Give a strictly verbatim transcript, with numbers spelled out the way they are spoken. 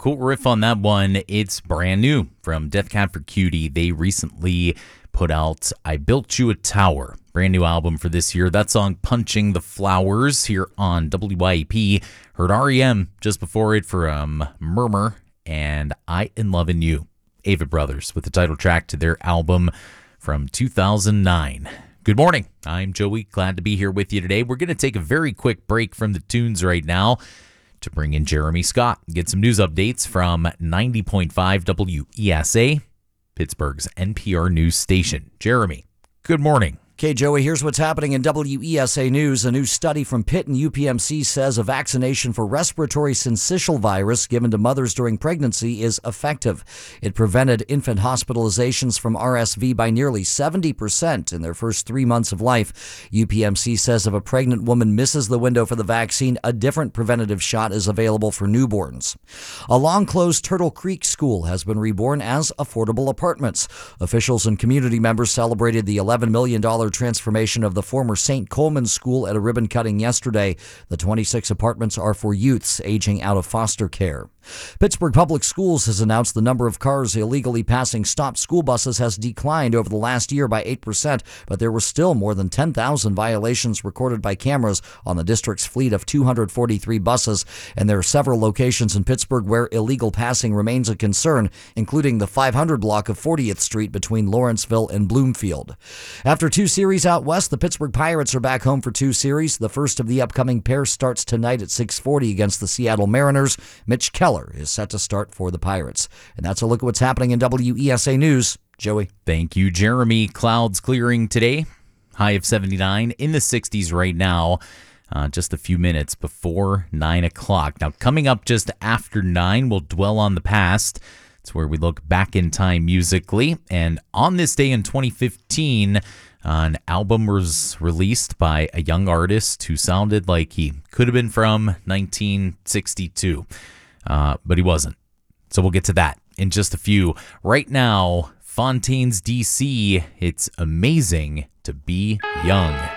cool riff on that one. It's brand new from Death Cab for Cutie. They recently put out I Built You a Tower. Brand new album for this year. That song, Punching the Flowers, here on W Y E P. Heard R E M just before it from Murmur and I Am Lovin' You. Ava Brothers with the title track to their album from two thousand nine. Good morning. I'm Joey. Glad to be here with you today. We're going to take a very quick break from the tunes right now to bring in Jeremy Scott. Get some news updates from ninety point five W E S A, Pittsburgh's N P R news station. Jeremy, good morning. Okay, Joey, here's what's happening in W E S A News. A new study from Pitt and U P M C says a vaccination for respiratory syncytial virus given to mothers during pregnancy is effective. It prevented infant hospitalizations from R S V by nearly seventy percent in their first three months of life. U P M C says if a pregnant woman misses the window for the vaccine, a different preventative shot is available for newborns. A long-closed Turtle Creek school has been reborn as affordable apartments. Officials and community members celebrated the eleven million dollars transformation of the former Saint Coleman School at a ribbon cutting yesterday. The twenty-six apartments are for youths aging out of foster care. Pittsburgh Public Schools has announced the number of cars illegally passing stop school buses has declined over the last year by eight percent, but there were still more than ten thousand violations recorded by cameras on the district's fleet of two hundred forty-three buses, and there are several locations in Pittsburgh where illegal passing remains a concern, including the five hundred block of fortieth Street between Lawrenceville and Bloomfield. After two series out west, the Pittsburgh Pirates are back home for two series. The first of the upcoming pair starts tonight at six forty against the Seattle Mariners. Mitch Keller is set to start for the Pirates. And that's a look at what's happening in W E S A News. Joey. Thank you, Jeremy. Clouds clearing today. High of seventy-nine, in the sixties right now. Uh, just a few minutes before nine o'clock. Now, coming up just after nine, we'll dwell on the past. It's where we look back in time musically. And on this day in twenty fifteen, an album was released by a young artist who sounded like he could have been from nineteen sixty-two, uh, but he wasn't. So we'll get to that in just a few. Right now, Fontaines, D C, it's amazing to be young.